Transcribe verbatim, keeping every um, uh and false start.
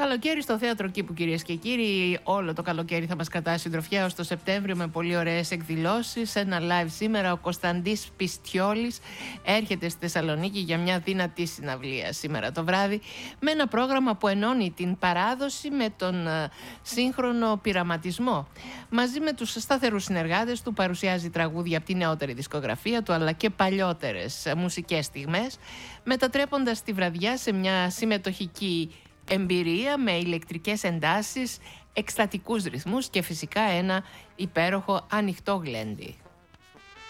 Καλοκαίρι στο Θέατρο Κήπου, κυρίες και κύριοι. Όλο το καλοκαίρι θα μας κρατάει συντροφιά ως το Σεπτέμβριο με πολύ ωραίες εκδηλώσεις. Ένα live σήμερα. Ο Κωνσταντής Πιστιόλης έρχεται στη Θεσσαλονίκη για μια δυνατή συναυλία σήμερα το βράδυ, με ένα πρόγραμμα που ενώνει την παράδοση με τον σύγχρονο πειραματισμό. Μαζί με τους σταθερούς συνεργάτες του παρουσιάζει τραγούδια από τη νεότερη δισκογραφία του, αλλά και παλιότερες μουσικές στιγμές, μετατρέποντας τη βραδιά σε μια συμμετοχική εμπειρία με ηλεκτρικές εντάσεις, εκστατικούς ρυθμούς και φυσικά ένα υπέροχο ανοιχτό γλέντι.